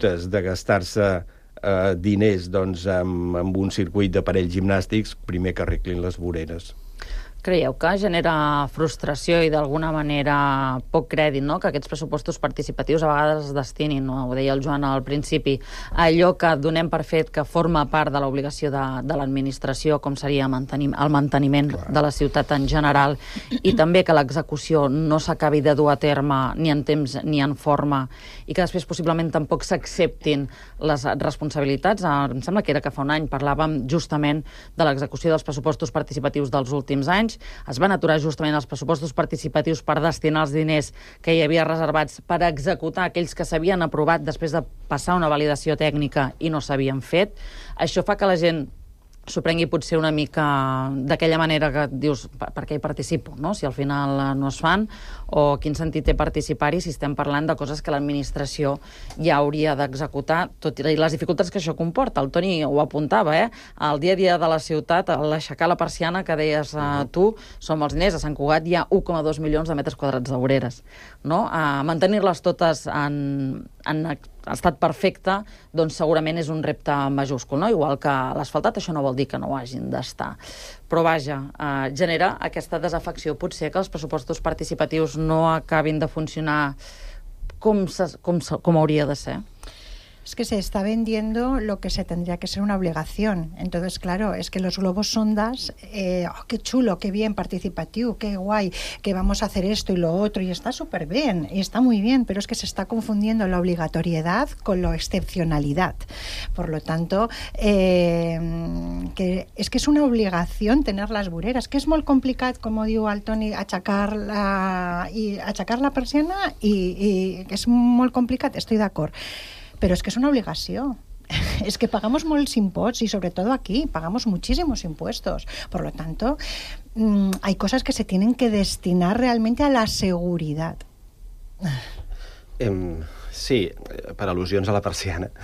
comptes de gastar-se diners amb un circuit d'aparells gimnàstics, primer que arreglin les voreres. Creieu que genera frustració i d'alguna manera poc crèdit, no?, que aquests pressupostos participatius a vegades es destinin, no? Ho deia el Joan al principi, allò que donem per fet que forma part de l'obligació de l'administració, com seria el manteniment de la ciutat en general, i també que l'execució no s'acabi de dur a terme ni en temps ni en forma, i que després possiblement tampoc s'acceptin les responsabilitats. Em sembla que era que fa un any parlàvem justament de l'execució dels pressupostos participatius dels últims anys. Es van aturar justament els pressupostos participatius per destinar els diners que hi havia reservats per executar aquells que s'havien aprovat després de passar una validació tècnica i no s'havien fet. Això fa que la gent s'ho prengui potser una mica d'aquella manera que dius, per què hi participo, no?, si al final no es fan, o quin sentit té participar-hi si estem parlant de coses que l'administració ja hauria d'executar, tot i les dificultats que això comporta. El Toni ho apuntava, el dia a dia de la ciutat, l'aixecar la persiana que deies tu, som els diners, a Sant Cugat hi ha 1,2 milions de metres quadrats de voreres, no? Mantenir-les totes en estat perfecte, doncs segurament és un repte majúscul, no? Igual que l'asfaltat, això no vol dir que no ho hagin d'estar. Però vaja, genera aquesta desafecció. Potser que els pressupostos participatius no acabin de funcionar com hauria de ser. Es que se está vendiendo lo que se tendría que ser una obligación. Entonces, claro, es que los globos sondas, qué chulo, qué bien participativo, qué guay, que vamos a hacer esto y lo otro, y está súper bien, y está muy bien, pero es que se está confundiendo la obligatoriedad con la excepcionalidad. Por lo tanto, que es una obligación tener las voreres, que és molt complicat, com diu el Toni, aixecar la persiana, i que és molt complicat, estoy d'acord. Pero es que es una obligación. Es que pagamos muchos impuestos y sobre todo aquí pagamos muchísimos impuestos. Por lo tanto, hay cosas que se tienen que destinar realmente a la seguridad. Sí, per al·lusions a la persiana.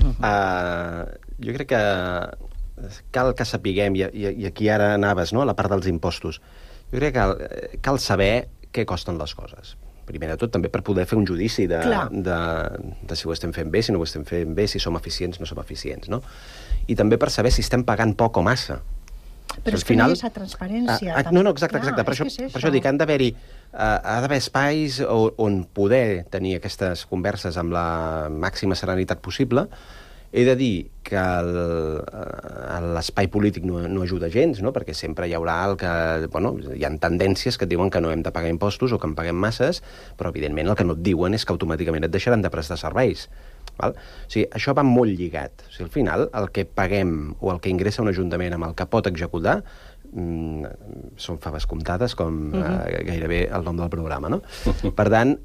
Jo crec que cal que sapiguem, i aquí ara anaves, no?, a la part dels impostos, jo crec que cal saber què costen les coses. Primer de tot, també per poder fer un judici de si ho estem fent bé, si no ho estem fent bé, si som eficients, no som eficients, no? I també per saber si estem pagant poc o massa. Però és que no hi ha aquesta transparència. No, exacte. Per això dic, ha d'haver espais on poder tenir aquestes converses amb la màxima serenitat possible. He de dir que l'espai polític no ajuda gens, no?, perquè sempre hi haurà hi ha tendències que et diuen que no hem de pagar impostos o que en paguem masses, però evidentment el que no et diuen és que automàticament et deixaran de prestar serveis. Val? O sigui, això va molt lligat. O sigui, al final, el que paguem o el que ingressa un ajuntament amb el que pot executar són faves comptades, com gairebé el nom del programa, no? Per tant,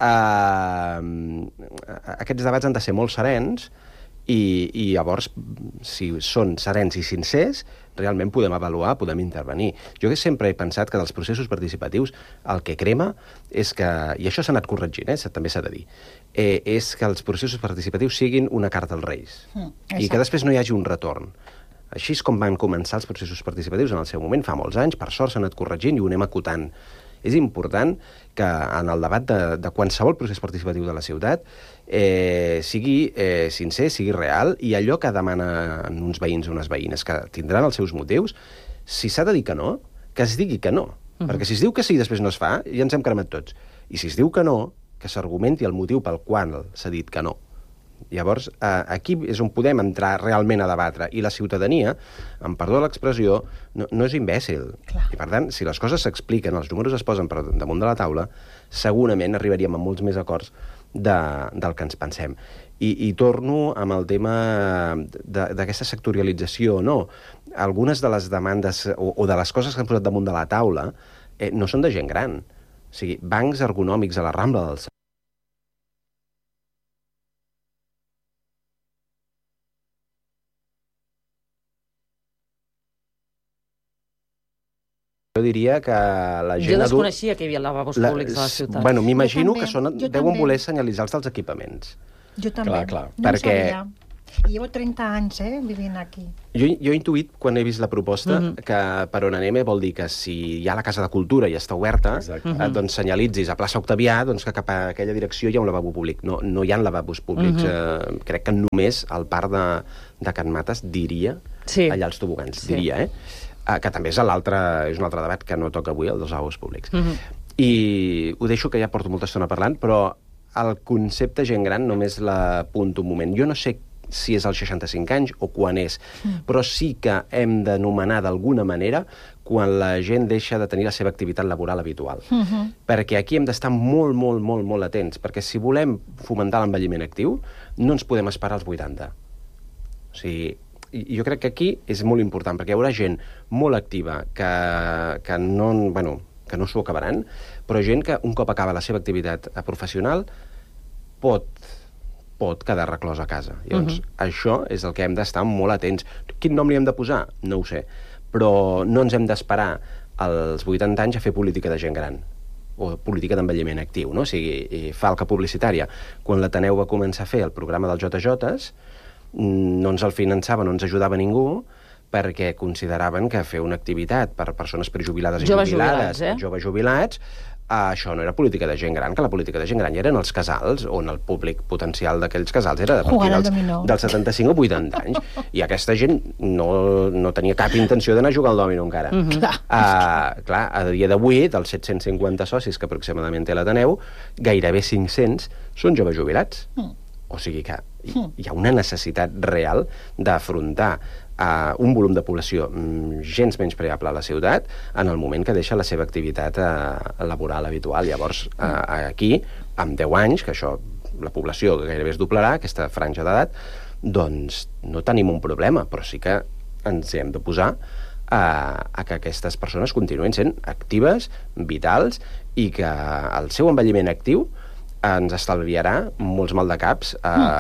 aquests debats han de ser molt serens, i llavors, si són serens i sincers, realment podem avaluar, podem intervenir. Jo sempre he pensat que dels processos participatius el que crema és que, i això s'ha anat corregint, també s'ha de dir, és que els processos participatius siguin una carta als Reis, i que després no hi hagi un retorn. Així és com van començar els processos participatius en el seu moment, fa molts anys, per sort s'ha anat corregint i ho anem acotant. És important que en el debat de qualsevol procés participatiu de la ciutat sigui sincer, sigui real, i allò que demanen uns veïns o unes veïnes, que tindran els seus motius, si s'ha de dir que no, que es digui que no. Perquè si es diu que sí i després no es fa, ja ens hem cremat tots. I si es diu que no, que s'argumenti el motiu pel qual s'ha dit que no. Llavors, aquí és on podem entrar realment a debatre. I la ciutadania, amb perdó de l'expressió, no és imbècil. I per tant, si les coses s'expliquen, els números es posen per damunt de la taula, segurament arribaríem a molts més acords del que ens pensem. I torno amb el tema d'aquesta sectorialització. No, algunes de les demandes o de les coses que han posat damunt de la taula no són de gent gran. O sigui, bancs ergonòmics a la Rambla del Jo diria que la gent... Jo desconeixia que hi havia lavabos públics a la ciutat. Bueno, m'imagino que deuen voler senyalitzar els dels equipaments. Jo també. Clar. No perquè... I llevo 30 anys, vivint aquí. Jo he intuït, quan he vist la proposta, que per on anem vol dir que si hi ha la Casa de Cultura i està oberta, doncs senyalitzis a plaça Octavià que cap a aquella direcció hi ha un lavabo públic. No hi ha lavabos públics. Crec que només al parc de Can Mates, diria, allà als tobogans, diria, que també és un altre debat que no toca avui, el dels lavabos públics. I ho deixo, que ja porto molta estona parlant, però el concepte gent gran només l'apunto un moment. Jo no sé si és als 65 anys o quan és, però sí que hem d'anomenar d'alguna manera quan la gent deixa de tenir la seva activitat laboral habitual. Perquè aquí hem d'estar molt, molt, molt, molt atents, perquè si volem fomentar l'envelliment actiu, no ens podem esperar als 80. O sigui, jo crec que aquí és molt important, perquè hi haurà gent molt activa que no s'ho acabaran, però gent que un cop acaba la seva activitat professional pot quedar reclòs a casa. Llavors, això és el que hem d'estar molt atents. Quin nom li hem de posar? No ho sé. Però no ens hem d'esperar als 80 anys a fer política de gent gran o política d'envelliment actiu, no? O sigui, falca publicitària. Quan l'Ateneu va començar a fer el programa dels JJs, no ens el finançava, no ens ajudava ningú, perquè consideraven que fer una activitat per persones prejubilades i jubilades, joves jubilats, això no era política de gent gran, que la política de gent gran eren els casals, on el públic potencial d'aquells casals era dels 75 o 80 anys. I aquesta gent no tenia cap intenció d'anar a jugar al dòmino encara. Clar, a dia d'avui, dels 750 socis que aproximadament té l'Ateneu, gairebé 500 són joves jubilats. O sigui que hi ha una necessitat real d'afrontar un volum de població gens menys preable a la ciutat en el moment que deixa la seva activitat laboral habitual. Llavors, aquí, amb 10 anys, que això, la població gairebé es doblarà, aquesta franja d'edat, doncs no tenim un problema, però sí que ens hem de posar a que aquestes persones continuïn sent actives, vitals, i que el seu envelliment actiu ens estalviarà molts maldecaps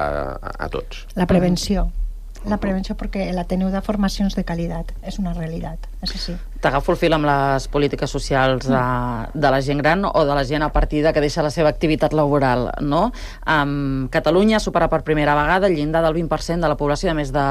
a tots. La prevenció. La prevenció, perquè l'Ateneu de formacions de qualitat és una realitat, és així. T'agafo el fil amb les polítiques socials de la gent gran o de la gent a partir de que deixa la seva activitat laboral, no? Catalunya supera per primera vegada el llindar del 20% de la població de més de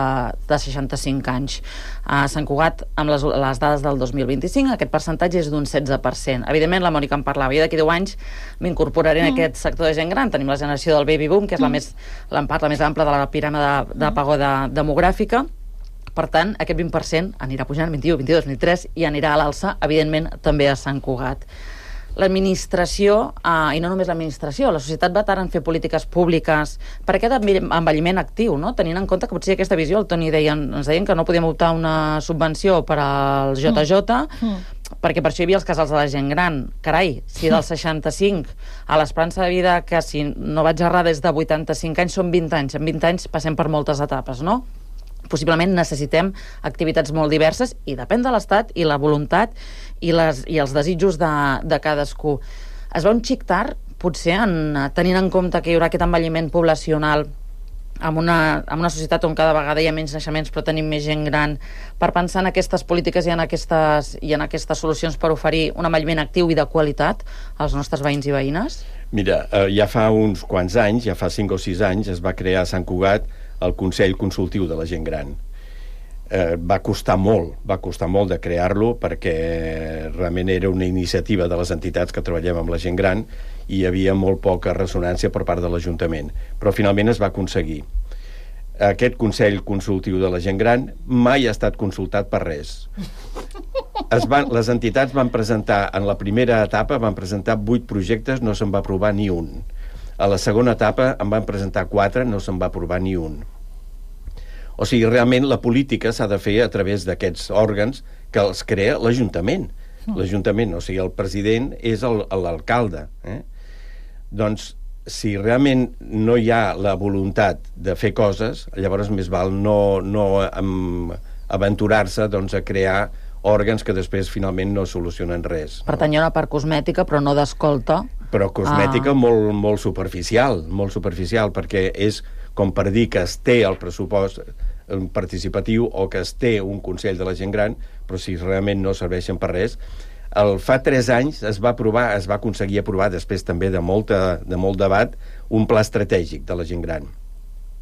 65 anys. A Sant Cugat, amb les dades del 2025, aquest percentatge és d'un 16%. Evidentment, la Mònica en parlava, i d'aquí 10 anys m'incorporaré en aquest sector de gent gran. Tenim la generació del baby boom, que és l'empart més ampla de la piràmide de pagoda demogràfica. Per tant, aquest 20% anirà pujant 21, 22, 23 i anirà a l'alça, evidentment, també a Sant Cugat. L'administració, i no només l'administració, la societat va tard en fer polítiques públiques per aquest envelliment actiu, no? Tenint en compte que potser aquesta visió, el Toni ens deien que no podíem optar una subvenció per als JJ, perquè per això hi havia els casals de la gent gran. Carai, si del 65 a l'esperança de vida, que si no vaig errar des de 85 anys, són 20 anys. En 20 anys passem per moltes etapes, no? Possiblement necessitem activitats molt diverses i depèn de l'Estat i la voluntat i els desitjos de cadascú. Es va un xic tard, potser, tenint en compte que hi haurà aquest envelliment poblacional amb una societat on cada vegada hi ha menys naixements però tenim més gent gran, per pensar en aquestes polítiques i en aquestes solucions per oferir un envelliment actiu i de qualitat als nostres veïns i veïnes? Mira, ja fa uns quants anys, ja fa 5 o 6 anys, es va crear a Sant Cugat el Consell Consultiu de la Gent Gran. Va costar molt de crear-lo perquè realment era una iniciativa de les entitats que treballem amb la gent gran i hi havia molt poca ressonància per part de l'Ajuntament, però finalment es va aconseguir. Aquest Consell Consultiu de la Gent Gran mai ha estat consultat per res. Les entitats van presentar, en la primera etapa van presentar 8 projectes, no se'n va aprovar ni un. A la segona etapa en van presentar 4, no se'n va aprovar ni un. O sigui, realment la política s'ha de fer a través d'aquests òrgans que els crea l'Ajuntament. L'Ajuntament, o sigui, el president és l'alcalde. Doncs, si realment no hi ha la voluntat de fer coses, llavors més val no aventurar-se a crear òrgans que després finalment no solucionen res. Per tant, hi ha una part cosmètica, però no d'escolta. Però cosmètica molt superficial, perquè és com per dir que es té el pressupost participatiu o que es té un Consell de la Gent Gran, però si realment no serveixen per res. Fa 3 anys es va aconseguir aprovar, després també de molt debat, un pla estratègic de la gent gran.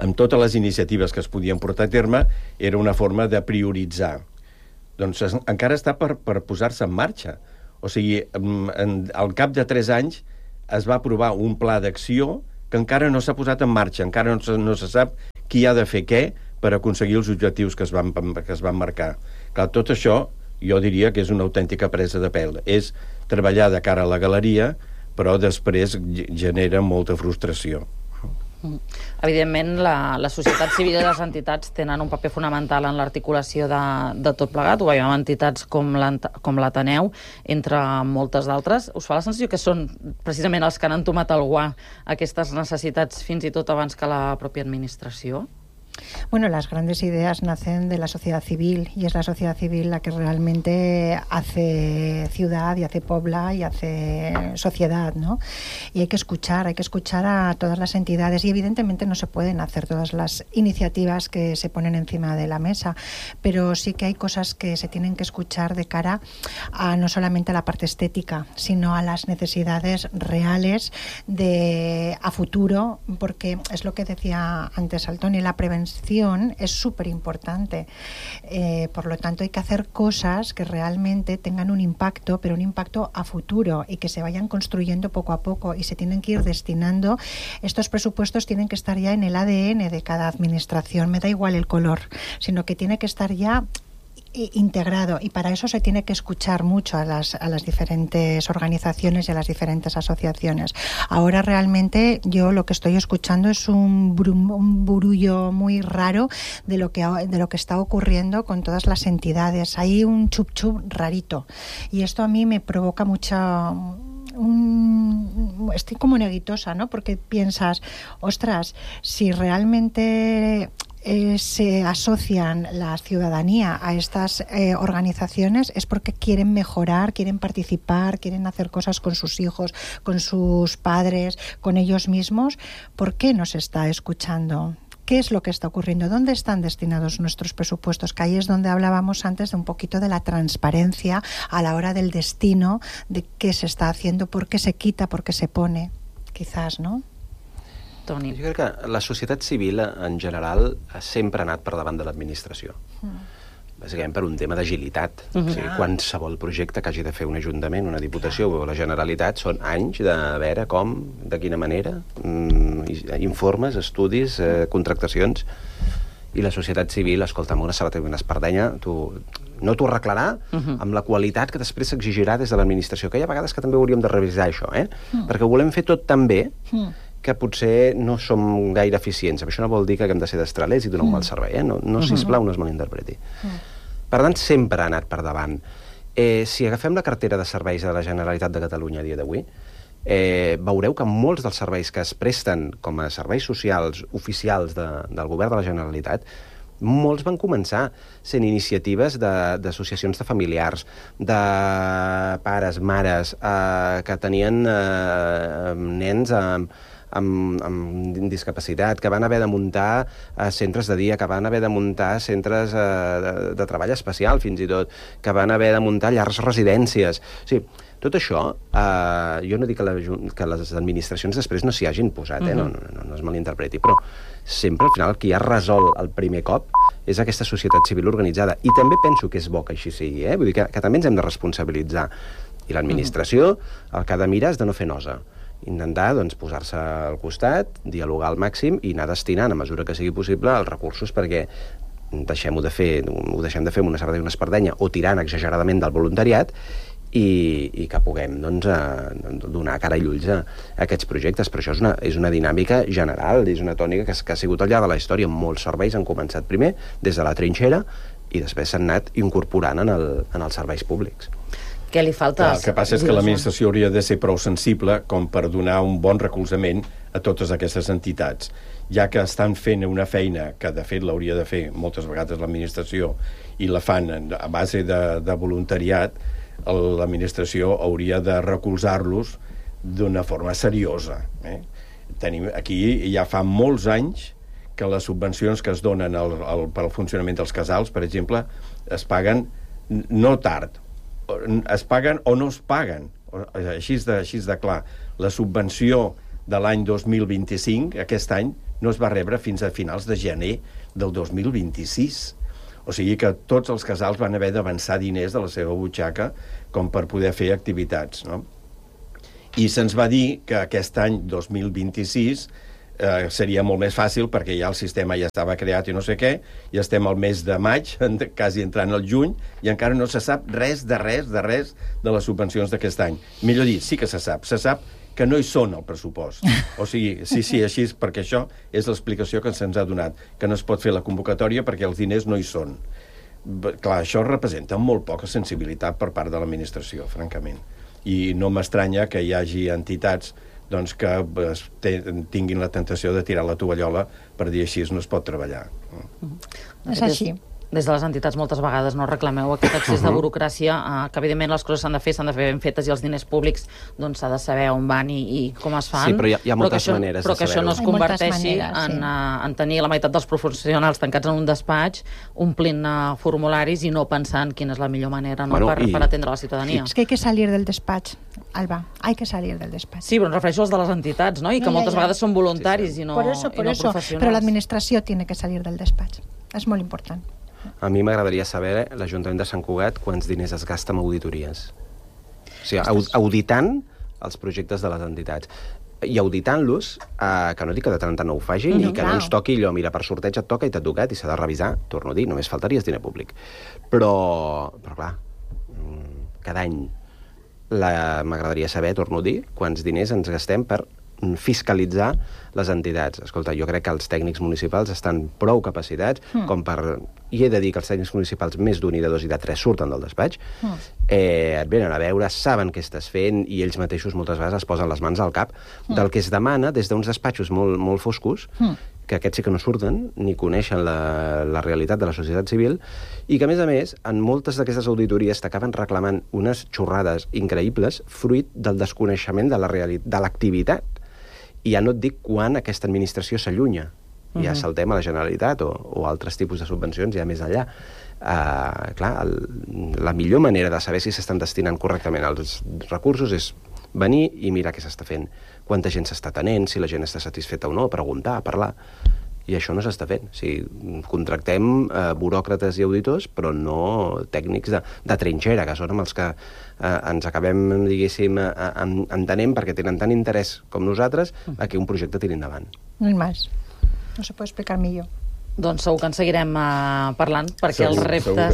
amb totes les iniciatives que es podien portar a terme, era una forma de prioritzar. Doncs encara està per posar-se en marxa. O sigui, al cap de 3 anys es va aprovar un pla d'acció que encara no s'ha posat en marxa, encara no se sap qui ha de fer què per aconseguir els objectius que es van marcar. Clar, tot això jo diria que és una autèntica presa de pèl. És treballar de cara a la galeria, però després genera molta frustració. Evidentment, la societat civil i les entitats tenen un paper fonamental en l'articulació de tot plegat. Ho veiem amb entitats com l'Ateneu, entre moltes d'altres. Us fa la sensació que són precisament els que han entomat el guà aquestes necessitats fins i tot abans que la pròpia administració? Bueno, las grandes ideas nacen de la sociedad civil y es la sociedad civil la que realmente hace ciudad y hace pobla y hace sociedad, ¿no? Y hay que escuchar a todas las entidades y evidentemente no se pueden hacer todas las iniciativas que se ponen encima de la mesa, pero sí que hay cosas que se tienen que escuchar de cara a no solamente a la parte estética, sino a las necesidades reales a futuro, porque es lo que decía antes Altoni, la prevención es súper importante. Por lo tanto, hay que hacer cosas que realmente tengan un impacto, pero un impacto a futuro y que se vayan construyendo poco a poco y se tienen que ir destinando. Estos presupuestos tienen que estar ya en el ADN de cada administración, me da igual el color, sino que tiene que estar ya integrado y para eso se tiene que escuchar mucho a las diferentes organizaciones y a las diferentes asociaciones. Ahora realmente yo lo que estoy escuchando es un burullo muy raro de lo que está ocurriendo con todas las entidades. Hay un chup rarito y esto a mí me provoca mucha... estoy como neguitosa, ¿no? Porque piensas, ostras, si realmente se asocian la ciudadanía a estas organizaciones es porque quieren mejorar, quieren participar, quieren hacer cosas con sus hijos, con sus padres, con ellos mismos. ¿Por qué no se está escuchando? ¿Qué es lo que está ocurriendo? ¿Dónde están destinados nuestros presupuestos? Que ahí es donde hablábamos antes de un poquito de la transparencia a la hora del destino, de qué se está haciendo, por qué se quita, por qué se pone, quizás, ¿no? Toni. Jo crec que la societat civil, en general, sempre ha anat per davant de l'administració. Bàsicament per un tema d'agilitat. O sigui, qualsevol projecte que hagi de fer un ajuntament, una diputació o la Generalitat són anys de veure com, de quina manera, informes, estudis, contractacions, i la societat civil, escolta, amb una sabata i una espardenya, no t'ho arreglarà amb la qualitat que després s'exigirà des de l'administració, que hi ha vegades que també hauríem de revisar això, perquè ho volem fer tot tan bé que potser no som gaire eficients. Això no vol dir que haguem de ser destralers i donar un mal servei, no, sisplau, no es malinterpreti. Per tant, sempre ha anat per davant. Si agafem la cartera de serveis de la Generalitat de Catalunya a dia d'avui, veureu que molts dels serveis que es presten com a serveis socials oficials del govern de la Generalitat, molts van començar sent iniciatives d'associacions de familiars, de pares, mares, que tenien nens amb discapacitat, que van haver de muntar centres de dia, que van haver de muntar centres de treball especial, fins i tot, que van haver de muntar llars residències. O sigui, tot això, jo no dic que les administracions després no s'hi hagin posat, no es malinterpreti, però sempre al final qui ha resolt el primer cop és aquesta societat civil organitzada. I també penso que és bo que així sigui, vull dir que també ens hem de responsabilitzar. I l'administració el que ha de mirar és de no fer nosa. Intentar posar-se al costat, dialogar al màxim i anar destinant, a mesura que sigui possible, els recursos perquè ho deixem de fer amb una sabata i una espardenya o tirant exageradament del voluntariat i que puguem donar cara i ulls a aquests projectes. Però això és una dinàmica general, és una tònica que ha sigut al llarg de la història. Molts serveis han començat primer des de la trinxera i després s'han anat incorporant en els serveis públics. Què li falta? El que passa és que l'administració hauria de ser prou sensible com per donar un bon recolzament a totes aquestes entitats, ja que estan fent una feina que de fet l'hauria de fer moltes vegades l'administració i la fan a base de voluntariat. L'administració hauria de recolzar-los d'una forma seriosa. Aquí ja fa molts anys que les subvencions que es donen per al funcionament dels casals, per exemple, es paguen no tard, es paguen o no es paguen. Així de clar. La subvenció de l'any 2025, aquest any, no es va rebre fins a finals de gener del 2026. O sigui que tots els casals van haver d'avançar diners de la seva butxaca com per poder fer activitats, no? I se'ns va dir que aquest any 2026 seria molt més fàcil perquè ja el sistema ja estava creat i no sé què, i estem al mes de maig, quasi entrant al juny, i encara no se sap res de les subvencions d'aquest any. Millor dit, sí que se sap que no hi són al pressupost. O sigui, sí, així, perquè això és l'explicació que se'ns ha donat, que no es pot fer la convocatòria perquè els diners no hi són. Clar, això representa molt poca sensibilitat per part de l'administració, francament. I no m'estranya que hi hagi entitats doncs, que tinguin la tentació de tirar la tovallola per dir així no es pot treballar. És així. Des de les entitats moltes vegades no reclameu aquest excés de burocràcia, que evidentment les coses s'han de fer ben fetes i els diners públics doncs s'ha de saber on van i com es fan. Sí, però hi ha moltes maneres de saber-ho. Però que això no es converteixi en tenir la meitat dels professionals tancats en un despatx, omplint formularis i no pensant quina és la millor manera per atendre la ciutadania. És que hay que salir del despatx, Alba, hay que salir del despatx. Sí, però em refereixo als de les entitats, no? I que moltes vegades són voluntaris i no professionals. Però l'administració tiene que salir del despatx. És molt important. A mi m'agradaria saber, l'Ajuntament de Sant Cugat, quants diners es gasta en auditories. O sigui, auditant els projectes de les entitats. I auditant-los, que no dic que de tant en tant no ho facin, i que no ens toqui allò, mira, per sorteig et toca i t'ha tocat i s'ha de revisar, torno a dir, només faltaria és diner públic. Però clar, cada any m'agradaria saber, torno a dir, quants diners ens gastem per fiscalitzar les entitats. Escolta, jo crec que els tècnics municipals estan prou capacitats com per... I he de dir que els tècnics municipals més d'un i de dos i de tres surten del despatx, et venen a veure, saben què estàs fent i ells mateixos moltes vegades es posen les mans al cap del que es demana des d'uns despatxos molt foscos, que aquests sí que no surten ni coneixen la realitat de la societat civil, i que, a més, en moltes d'aquestes auditories t'acaben reclamant unes xorrades increïbles fruit del desconeixement de l'activitat. I ja no et dic quan aquesta administració s'allunya. Ja saltem a la Generalitat o altres tipus de subvencions ja més enllà. Clar, la millor manera de saber si s'estan destinant correctament els recursos és venir i mirar què s'està fent. Quanta gent s'està atenent, si la gent està satisfeta o no, preguntar, parlar. I això no s'està fent. O sigui, contractem buròcrates i auditors, però no tècnics de trinxera, que són amb els que ens acabem, diguéssim, entenent perquè tenen tant interès com nosaltres a que un projecte tiri endavant. No hi més. No se pot explicar millor. Doncs segur que en seguirem parlant, perquè els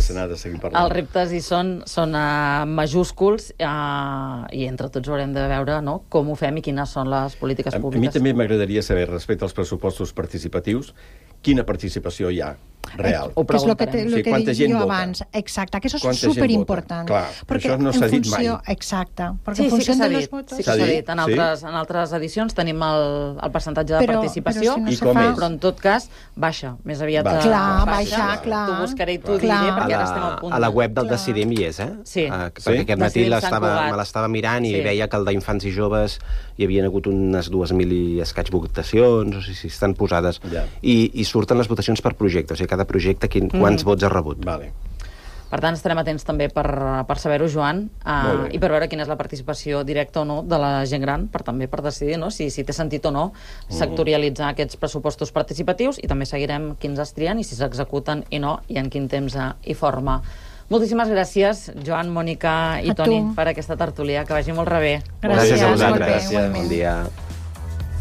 reptes hi són majúsculs i entre tots haurem de veure com ho fem i quines són les polítiques públiques. A mi també m'agradaria saber, respecte als pressupostos participatius, quina participació hi ha real. Que és el que he dit jo abans. Exacte, que això és superimportant. Clar, això no s'ha dit mai. Exacte. Sí que s'ha dit. Sí que s'ha dit. En altres edicions tenim el percentatge de participació, però en tot cas baixa. Més aviat baixa. T'ho buscaré i t'ho diré, perquè ara estem al punt. A la web del Decidim hi és, Sí. Perquè aquest matí me l'estava mirant i veia que el d'Infants i Joves hi havia hagut unes 2.000 i escaig votacions, o sigui, estan posades. I surten les votacions per projecte, o sigui, cada projecte quants vots ha rebut. Per tant, estarem atents també per saber-ho, Joan, i per veure quina és la participació directa o no de la gent gran, també per decidir si té sentit o no sectorialitzar aquests pressupostos participatius, i també seguirem quins es trien i si s'executen i no, i en quin temps i forma. Moltíssimes gràcies, Joan, Mònica i Toni, per aquesta tertúlia. Que vagi molt bé. Gràcies a vosaltres. Bon dia.